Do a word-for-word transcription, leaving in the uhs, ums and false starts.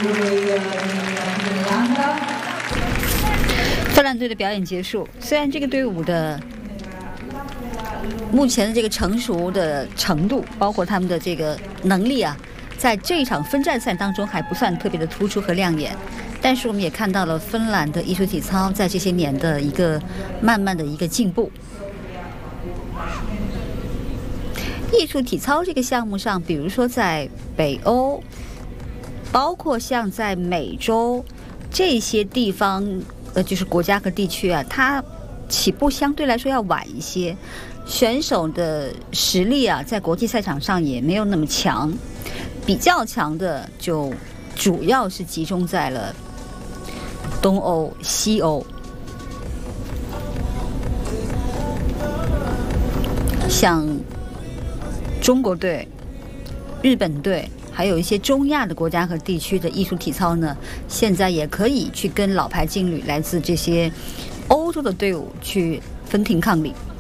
芬兰队的表演结束，虽然这个队伍的目前的这个成熟的程度，包括他们的这个能力啊，在这一场分站赛当中还不算特别的突出和亮眼，但是我们也看到了芬兰的艺术体操在这些年的一个慢慢的一个进步。艺术体操这个项目上，比如说在北欧，包括像在美洲这些地方，呃，就是国家和地区啊，它起步相对来说要晚一些，选手的实力啊，在国际赛场上也没有那么强，比较强的就主要是集中在了东欧、西欧，像中国队、日本队，还有一些中亚的国家和地区的艺术体操呢，现在也可以去跟老牌劲旅来自这些欧洲的队伍去分庭抗礼。